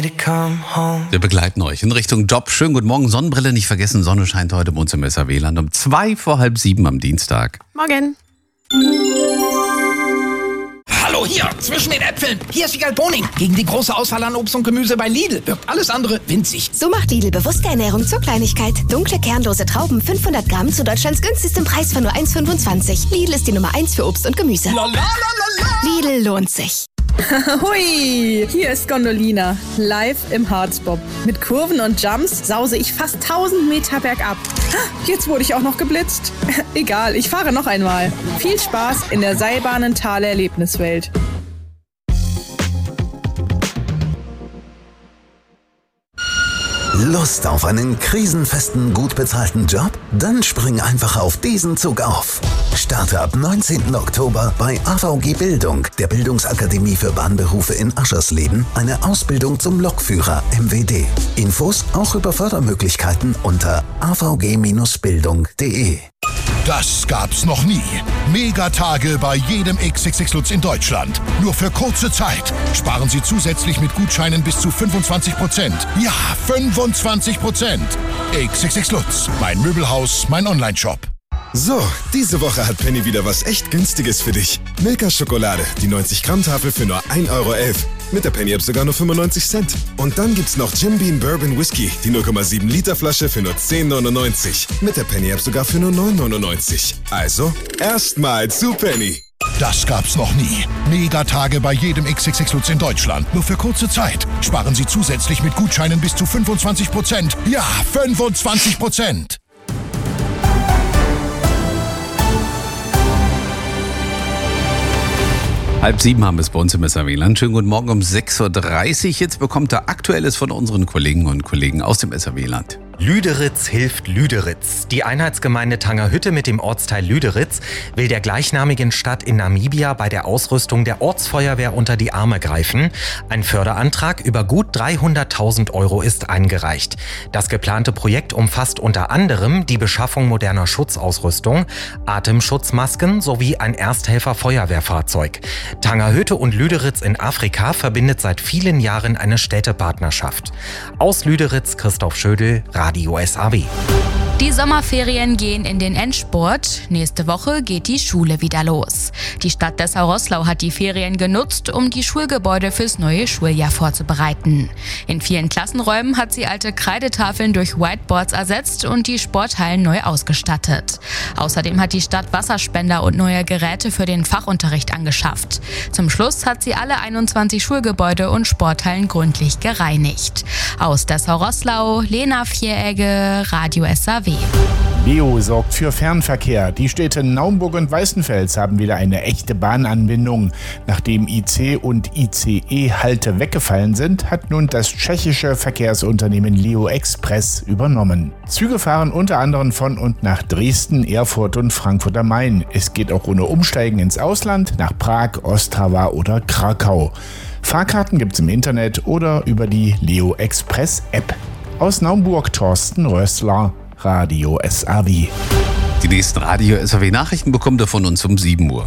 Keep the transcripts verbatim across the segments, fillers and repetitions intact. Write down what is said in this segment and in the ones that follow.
Wir begleiten euch in Richtung Job. Schönen guten Morgen. Sonnenbrille nicht vergessen. Sonne scheint heute bei uns im S R W-Land um zwei vor halb sieben am Dienstag. Morgen. Hallo hier, zwischen den Äpfeln. Hier ist Wiegald Boning. Gegen die große Auswahl an Obst und Gemüse bei Lidl wirkt alles andere winzig. So macht Lidl bewusste Ernährung zur Kleinigkeit. Dunkle, kernlose Trauben, fünfhundert Gramm zu Deutschlands günstigstem Preis von nur eins Komma fünfundzwanzig. Lidl ist die Nummer eins für Obst und Gemüse. La, la, la, la, la. Lidl lohnt sich. Hui, hier ist Gondolina, live im Harzbob. Mit Kurven und Jumps sause ich fast tausend Meter bergab. Jetzt wurde ich auch noch geblitzt. Egal, ich fahre noch einmal. Viel Spaß in der Seilbahnenthaler Erlebniswelt. Lust auf einen krisenfesten, gut bezahlten Job? Dann spring einfach auf diesen Zug auf. Starte ab neunzehnten Oktober bei A V G Bildung, der Bildungsakademie für Bahnberufe in Aschersleben, eine Ausbildung zum Lokführer M W D. Infos auch über Fördermöglichkeiten unter a v g Bindestrich bildung punkt d e. Das gab's noch nie. Megatage bei jedem X X X Lutz in Deutschland. Nur für kurze Zeit. Sparen Sie zusätzlich mit Gutscheinen bis zu fünfundzwanzig Prozent. Ja, fünfundzwanzig Prozent. X X X Lutz, mein Möbelhaus, mein Onlineshop. So, diese Woche hat Penny wieder was echt Günstiges für dich. Milka-Schokolade, die neunzig Gramm Tafel für nur ein Euro elf. Mit der Penny-App sogar nur fünfundneunzig Cent. Und dann gibt's noch Jim Beam Bourbon Whisky, die null Komma sieben Liter Flasche für nur zehn neunundneunzig. Mit der Penny-App sogar für nur neun neunundneunzig. Also, erstmal zu Penny. Das gab's noch nie. Megatage bei jedem X X X Lutz in Deutschland. Nur für kurze Zeit. Sparen Sie zusätzlich mit Gutscheinen bis zu fünfundzwanzig Prozent. Ja, fünfundzwanzig Prozent. Halb sieben haben wir es bei uns im S R W-Land. Schönen guten Morgen um sechs Uhr dreißig. Jetzt bekommt ihr Aktuelles von unseren Kolleginnen und Kollegen aus dem S R W-Land. Lüderitz hilft Lüderitz. Die Einheitsgemeinde Tangerhütte mit dem Ortsteil Lüderitz will der gleichnamigen Stadt in Namibia bei der Ausrüstung der Ortsfeuerwehr unter die Arme greifen. Ein Förderantrag über gut dreihunderttausend Euro ist eingereicht. Das geplante Projekt umfasst unter anderem die Beschaffung moderner Schutzausrüstung, Atemschutzmasken sowie ein Ersthelfer-Feuerwehrfahrzeug. Tangerhütte und Lüderitz in Afrika verbindet seit vielen Jahren eine Städtepartnerschaft. Aus Lüderitz Christoph Schödel, Radio S R W. Die Sommerferien gehen in den Endspurt. Nächste Woche geht die Schule wieder los. Die Stadt Dessau-Roßlau hat die Ferien genutzt, um die Schulgebäude fürs neue Schuljahr vorzubereiten. In vielen Klassenräumen hat sie alte Kreidetafeln durch Whiteboards ersetzt und die Sporthallen neu ausgestattet. Außerdem hat die Stadt Wasserspender und neue Geräte für den Fachunterricht angeschafft. Zum Schluss hat sie alle einundzwanzig Schulgebäude und Sporthallen gründlich gereinigt. Aus Dessau-Roßlau, Lena Vieregge, Radio S R W. Leo sorgt für Fernverkehr. Die Städte Naumburg und Weißenfels haben wieder eine echte Bahnanbindung. Nachdem I C und I C E-Halte weggefallen sind, hat nun das tschechische Verkehrsunternehmen Leo Express übernommen. Züge fahren unter anderem von und nach Dresden, Erfurt und Frankfurt am Main. Es geht auch ohne Umsteigen ins Ausland, nach Prag, Ostrava oder Krakau. Fahrkarten gibt's im Internet oder über die Leo Express App. Aus Naumburg Thorsten Rössler, Radio S R W. Die nächsten Radio S R W-Nachrichten bekommt ihr von uns um sieben Uhr.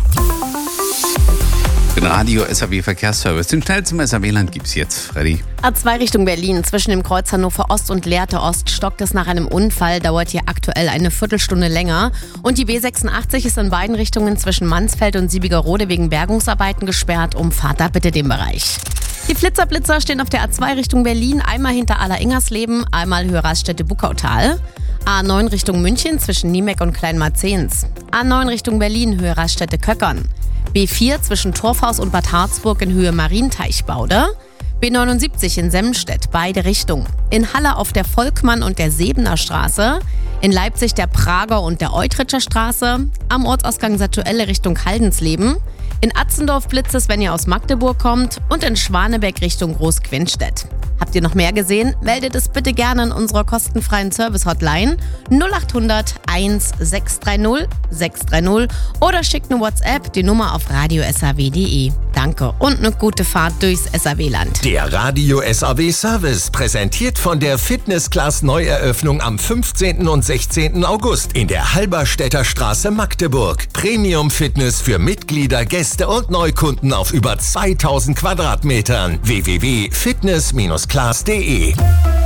Den Radio S R W Verkehrsservice, den schnellsten S R W-Land gibt's jetzt. Freddy. A zwei Richtung Berlin. Zwischen dem Kreuz Hannover Ost und Lehrte Ost stockt es nach einem Unfall, dauert hier aktuell eine Viertelstunde länger. Und die B sechsundachtzig ist in beiden Richtungen zwischen Mansfeld und Siebigerode wegen Bergungsarbeiten gesperrt. Umfahrt da bitte den Bereich. Die Flitzerblitzer stehen auf der A zwei Richtung Berlin, einmal hinter Aller-Ingersleben, einmal Höhe Raststätte Buckautal. A neun Richtung München zwischen Niemeck und Kleinmarzehns. A neun Richtung Berlin, Höhe Raststätte Köckern. B vier zwischen Torfhaus und Bad Harzburg in Höhe Marienteichbaude. B neunundsiebzig in Semstedt, beide Richtungen. In Halle auf der Volkmann- und der Sebener Straße. In Leipzig der Prager und der Eutritscher Straße. Am Ortsausgang Satuelle Richtung Haldensleben. In Atzendorf blitzt es, wenn ihr aus Magdeburg kommt. Und in Schwanebeck Richtung Großquenstedt. Habt ihr noch mehr gesehen? Meldet es bitte gerne in unserer kostenfreien Service-Hotline null acht hundert eins sechs drei null sechs drei null oder schickt eine WhatsApp, die Nummer auf radio s r w punkt d e. Danke und eine gute Fahrt durchs S A W-Land. Der Radio S A W-Service, präsentiert von der Fitness-Class-Neueröffnung am fünfzehnten und sechzehnten August in der Halberstädter Straße Magdeburg. Premium-Fitness für Mitglieder, Gäste und Neukunden auf über zweitausend Quadratmetern. w w w punkt fitness Bindestrich class punkt de.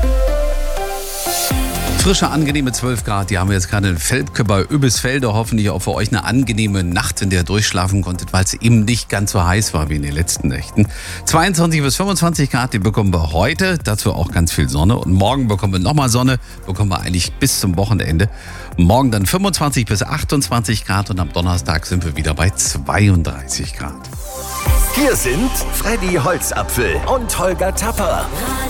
Frische, angenehme zwölf Grad, die haben wir jetzt gerade in Velpke bei Übelsfelde. Hoffentlich auch für euch eine angenehme Nacht, in der ihr durchschlafen konntet, weil es eben nicht ganz so heiß war wie in den letzten Nächten. zweiundzwanzig bis fünfundzwanzig Grad, die bekommen wir heute, dazu auch ganz viel Sonne. Und morgen bekommen wir nochmal Sonne, bekommen wir eigentlich bis zum Wochenende. Morgen dann fünfundzwanzig bis achtundzwanzig Grad und am Donnerstag sind wir wieder bei zweiunddreißig Grad. Hier sind Freddy Holzapfel und Holger Tapper.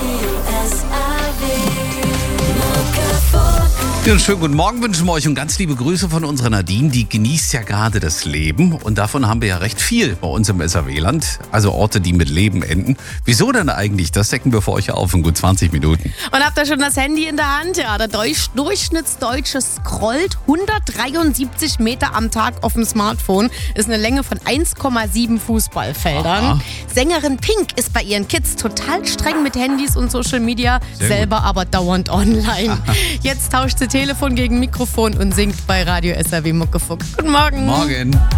Ja, einen schönen guten Morgen wünschen wir euch und ganz liebe Grüße von unserer Nadine. Die genießt ja gerade das Leben und davon haben wir ja recht viel bei uns im S A W-Land. Also Orte, die mit Leben enden. Wieso denn eigentlich? Das decken wir für euch auf in gut zwanzig Minuten. Und habt ihr schon das Handy in der Hand? Ja, der Deutsch, Durchschnittsdeutsche scrollt hundertdreiundsiebzig Meter am Tag auf dem Smartphone. Ist eine Länge von eins Komma sieben Fußballfeldern. Aha. Sängerin Pink ist bei ihren Kids total streng mit Handys und Social Media, Sehr selber gut. aber dauernd online. Jetzt tauscht sie Telefon gegen Mikrofon und singt bei Radio S A W Muckefuck. Guten Morgen. Morgen.